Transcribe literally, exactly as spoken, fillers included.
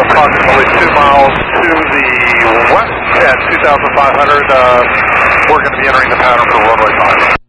approximately two miles to the west at two thousand five hundred. Uh, we're going to be entering the pattern for runway five.